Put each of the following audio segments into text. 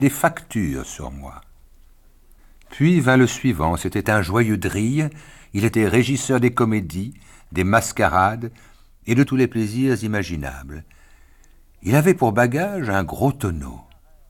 des factures sur moi. Puis vint le suivant, c'était un joyeux drille, il était régisseur des comédies, des mascarades et de tous les plaisirs imaginables. Il avait pour bagage un gros tonneau.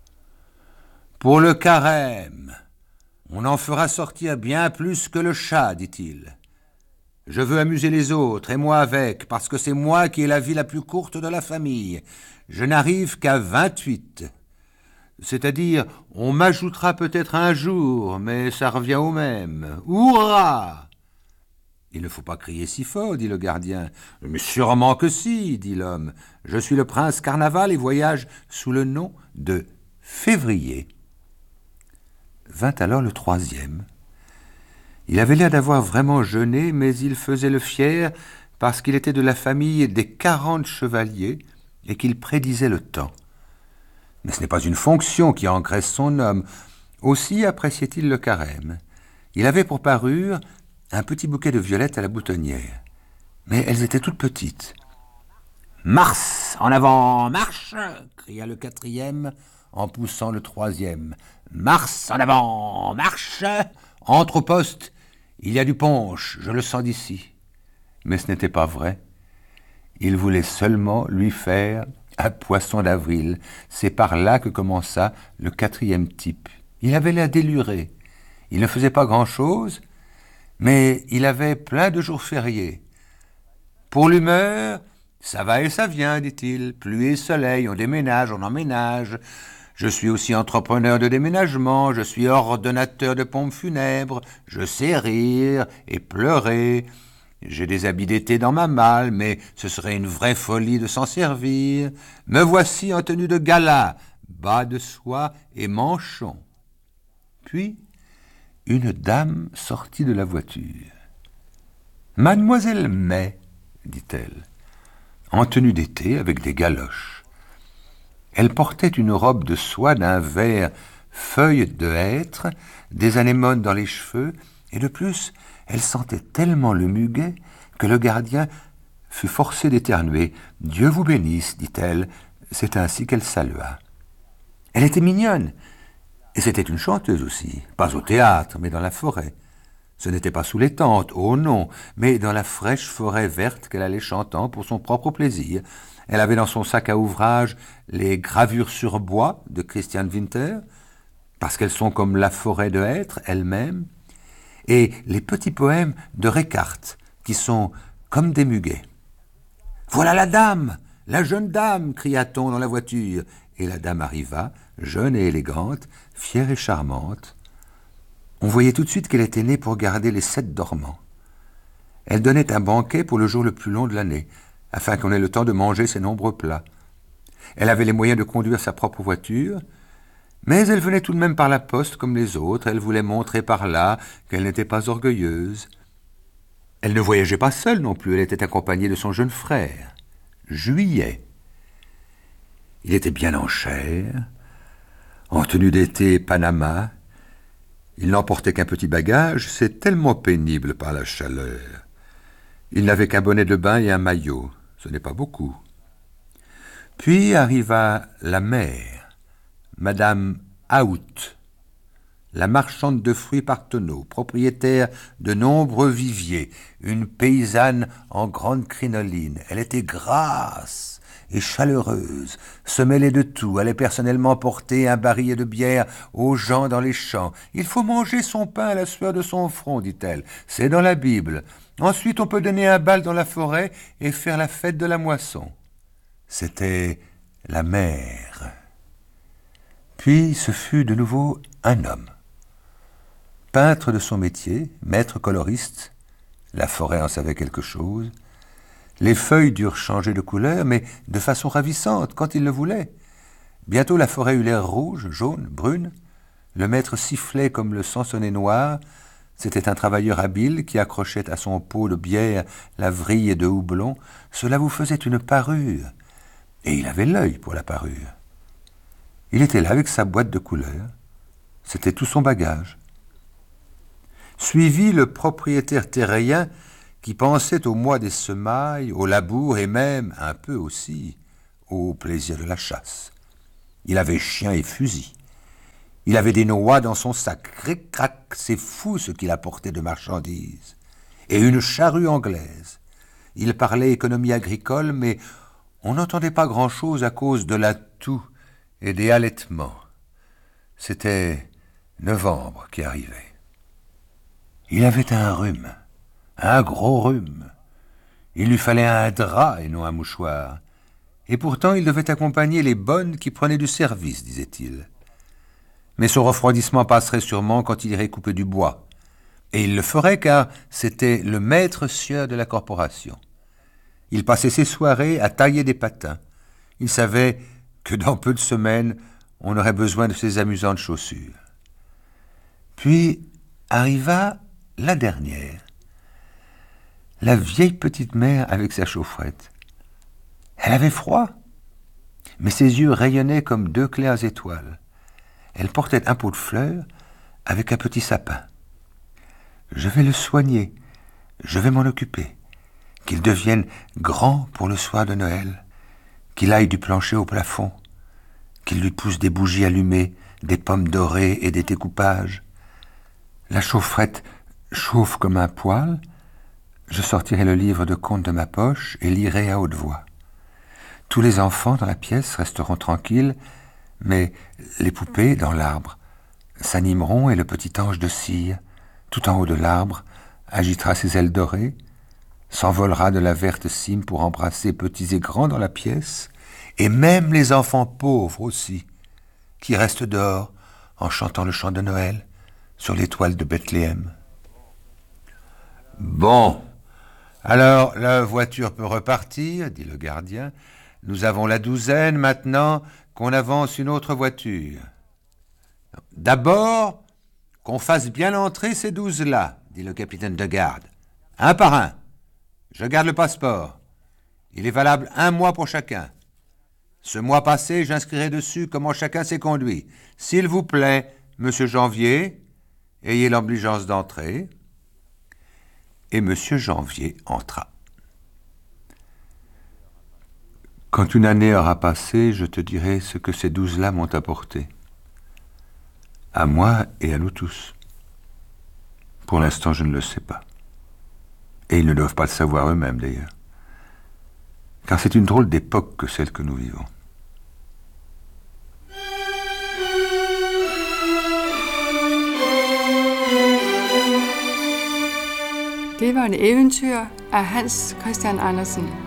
Pour le carême, on en fera sortir bien plus que le chat, dit-il. Je veux amuser les autres, et moi avec, parce que c'est moi qui ai la vie la plus courte de la famille. Je n'arrive qu'à 28. C'est-à-dire, on m'ajoutera peut-être un jour, mais ça revient au même. Hurrah! Il ne faut pas crier si fort, dit le gardien. Mais sûrement que si, dit l'homme. Je suis le prince Carnaval et voyage sous le nom de Février. Vint alors le troisième. Il avait l'air d'avoir vraiment jeûné, mais il faisait le fier parce qu'il était de la famille des 40 chevaliers et qu'il prédisait le temps. Mais ce n'est pas une fonction qui engraisse son homme. Aussi appréciait-il le carême. Il avait pour parure un petit bouquet de violettes à la boutonnière. Mais elles étaient toutes petites. « Mars, en avant, marche !» cria le quatrième en poussant le troisième. « Mars, en avant, marche ! Entre au poste, il y a du punch, je le sens d'ici. » Mais ce n'était pas vrai. Il voulait seulement lui faire un poisson d'avril. C'est par là que commença le quatrième type. Il avait l'air déluré. Il ne faisait pas grand-chose, mais il avait plein de jours fériés. Pour l'humeur, ça va et ça vient, dit-il. Pluie et soleil, on déménage, on emménage. Je suis aussi entrepreneur de déménagement, je suis ordonnateur de pompes funèbres, je sais rire et pleurer. J'ai des habits d'été dans ma malle, mais ce serait une vraie folie de s'en servir. Me voici en tenue de gala, bas de soie et manchon. Puis, une dame sortit de la voiture. « Mademoiselle May, dit-elle, en tenue d'été avec des galoches. Elle portait une robe de soie d'un vert feuille de hêtre, des anémones dans les cheveux, et de plus, elle sentait tellement le muguet que le gardien fut forcé d'éternuer. « Dieu vous bénisse, dit-elle. » C'est ainsi qu'elle salua. Elle était mignonne, et c'était une chanteuse aussi, pas au théâtre, mais dans la forêt. Ce n'était pas sous les tentes, oh non, mais dans la fraîche forêt verte qu'elle allait chantant pour son propre plaisir. Elle avait dans son sac à ouvrage les gravures sur bois de Christian Winter, parce qu'elles sont comme la forêt de hêtre elle-même, et les petits poèmes de Récarte, qui sont comme des muguets. « Voilà la dame, la jeune dame !» cria-t-on dans la voiture. Et la dame arriva, jeune et élégante, fière et charmante. On voyait tout de suite qu'elle était née pour garder les 7 dormants. Elle donnait un banquet pour le jour le plus long de l'année, afin qu'on ait le temps de manger ses nombreux plats. Elle avait les moyens de conduire sa propre voiture, mais elle venait tout de même par la poste comme les autres. Elle voulait montrer par là qu'elle n'était pas orgueilleuse. Elle ne voyageait pas seule non plus, elle était accompagnée de son jeune frère, Juillet. Il était bien en chair, en tenue d'été Panama. Il n'emportait qu'un petit bagage, c'est tellement pénible par la chaleur. Il n'avait qu'un bonnet de bain et un maillot, ce n'est pas beaucoup. Puis arriva la mère, Madame Out, la marchande de fruits Partenot, propriétaire de nombreux viviers, une paysanne en grande crinoline. Elle était grasse et chaleureuse, se mêlait de tout, allait personnellement porter un barillet de bière aux gens dans les champs. « Il faut manger son pain à la sueur de son front, dit-elle, c'est dans la Bible. Ensuite on peut donner un bal dans la forêt et faire la fête de la moisson. » C'était la mère. Puis ce fut de nouveau un homme. Peintre de son métier, maître coloriste, la forêt en savait quelque chose. Les feuilles durent changer de couleur, mais de façon ravissante, quand il le voulait. Bientôt la forêt eut l'air rouge, jaune, brune. Le maître sifflait comme le sansonnet noir. C'était un travailleur habile qui accrochait à son pot de bière la vrille de houblon. Cela vous faisait une parure. Et il avait l'œil pour la parure. Il était là avec sa boîte de couleurs. C'était tout son bagage. Suivit le propriétaire terrien qui pensait au mois des semailles, au labour et même, un peu aussi, au plaisir de la chasse. Il avait chien et fusil. Il avait des noix dans son sac. Cric-crac, c'est fou ce qu'il apportait de marchandises. Et une charrue anglaise. Il parlait économie agricole, mais on n'entendait pas grand-chose à cause de la toux et des halètements. C'était novembre qui arrivait. Il avait un rhume, un gros rhume. Il lui fallait un drap et non un mouchoir. Et pourtant, il devait accompagner les bonnes qui prenaient du service, disait-il. Mais son refroidissement passerait sûrement quand il irait couper du bois. Et il le ferait car c'était le maître sieur de la corporation. Il passait ses soirées à tailler des patins. Il savait que dans peu de semaines, on aurait besoin de ses amusantes chaussures. Puis arriva la dernière, la vieille petite mère avec sa chaufferette. Elle avait froid, mais ses yeux rayonnaient comme deux claires étoiles. Elle portait un pot de fleurs avec un petit sapin. « Je vais le soigner, je vais m'en occuper, qu'il devienne grand pour le soir de Noël, qu'il aille du plancher au plafond, qu'il lui pousse des bougies allumées, des pommes dorées et des découpages. La chaufferette chauffe comme un poêle, je sortirai le livre de contes de ma poche et lirai à haute voix. Tous les enfants dans la pièce resteront tranquilles, mais les poupées dans l'arbre s'animeront et le petit ange de cire, tout en haut de l'arbre, agitera ses ailes dorées, s'envolera de la verte cime pour embrasser petits et grands dans la pièce, et même les enfants pauvres aussi, qui restent dehors en chantant le chant de Noël sur l'étoile de Bethléem. Bon, alors la voiture peut repartir, dit le gardien. Nous avons la douzaine maintenant qu'on avance une autre voiture. D'abord, qu'on fasse bien entrer ces 12-là, dit le capitaine de garde. Un par un. Je garde le passeport. Il est valable 1 mois pour chacun. Ce mois passé, j'inscrirai dessus comment chacun s'est conduit. S'il vous plaît, monsieur Janvier, ayez l'obligeance d'entrer. Et monsieur Janvier entra. Quand une année aura passé, je te dirai ce que ces 12-là m'ont apporté. À moi et à nous tous. Pour l'instant, je ne le sais pas. Et ils ne doivent pas le savoir eux-mêmes, d'ailleurs. Car c'est une drôle d'époque que celle que nous vivons. Det var et eventyr af Hans Christian Andersen.